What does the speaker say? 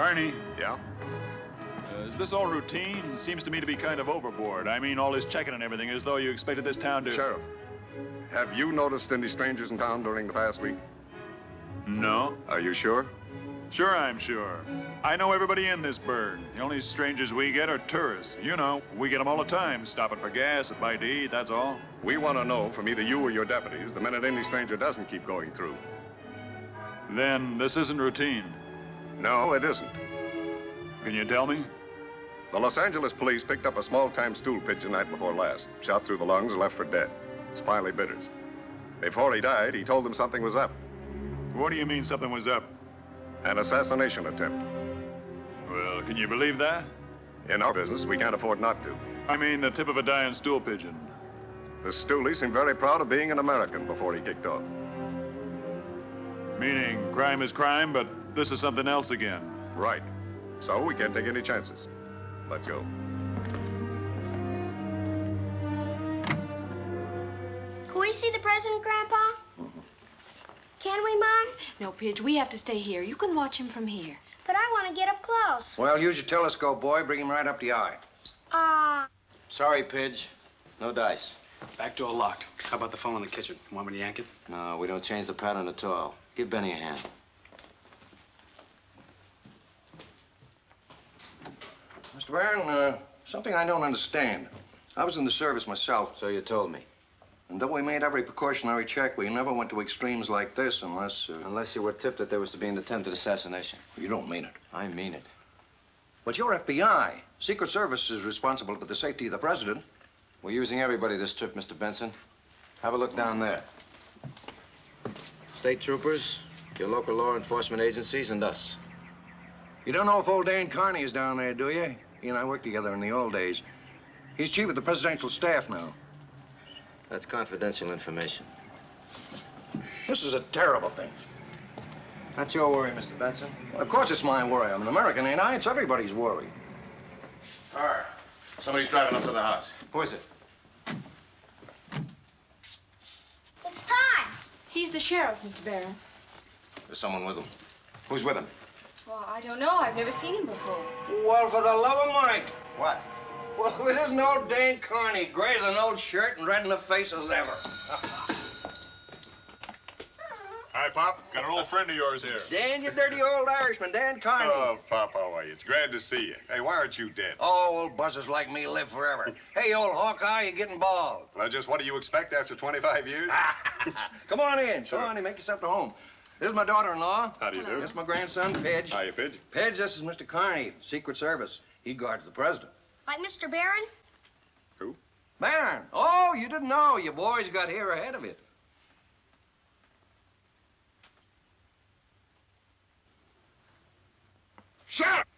Carney, Yeah? is this all routine? Seems to me to be kind of overboard. I mean, all this checking and everything, as though you expected this town to... Sheriff, have you noticed any strangers in town during the past week? No. Are you sure? Sure, I'm sure. I know everybody in this burg. The only strangers we get are tourists. You know, we get them all the time, stopping for gas, a bite to eat, that's all. We want to know from either you or your deputies the minute any stranger doesn't keep going through. Then this isn't routine. No, it isn't. Can you tell me? The Los Angeles police picked up a small-time stool pigeon night before last. Shot through the lungs and left for dead. Smiley Bitters. Before he died, he told them something was up. What do you mean something was up? An assassination attempt. Well, can you believe that? In our business, we can't afford not to. I mean, the tip of a dying stool pigeon. The stoolie seemed very proud of being an American before he kicked off. Meaning, crime is crime, but this is something else again. Right. So we can't take any chances. Let's go. Can we see the president, Grandpa? Can we, Mom? No, Pidge, we have to stay here. You can watch him from here. But I want to get up close. Well, use your telescope, boy. Bring him right up the eye. Sorry, Pidge. No dice. Back door locked. How about the phone in the kitchen? Want me to yank it? No, we don't change the pattern at all. Give Benny a hand. Mr. Barron, something I don't understand. I was in the service myself. So you told me. And though we made every precautionary check, we never went to extremes like this unless... Unless you were tipped that there was to be an attempted assassination. You don't mean it. I mean it. But you're FBI. Secret Service is responsible for the safety of the president. We're using everybody this trip, Mr. Benson. Have a look down there. State troopers, your local law enforcement agencies, and us. You don't know if old Dan Carney is down there, do you? He and I worked together in the old days. He's chief of the presidential staff now. That's confidential information. This is a terrible thing. Not your worry, Mr. Benson. Of course it's my worry. I'm an American, ain't I? It's everybody's worry. Car. Somebody's driving up to the house. Who is it? It's time. He's the sheriff, Mr. Barron. There's someone with him. Who's with him? Well, I don't know. I've never seen him before. Well, for the love of Mike. What? Well, it isn't old Dan Carney, gray as an old shirt and red in the face as ever. Hi, Pop. Got an old friend of yours here. Dan, you dirty old Irishman, Dan Carney. Oh, Pop, how are you? It's glad to see you. Hey, why aren't you dead? Oh, old buzzers like me live forever. Hey, old Hawkeye, you're getting bald. Well, just what do you expect after 25 years? Come on in. Sure. Come on in, make yourself at home. This is my daughter-in-law. How do you do? This is my grandson, Pidge. Hiya, Pidge. Pidge, this is Mr. Carney, Secret Service. He guards the president. Like Mr. Barron? Who? Barron. Oh, you didn't know. You boys got here ahead of it. Shut up!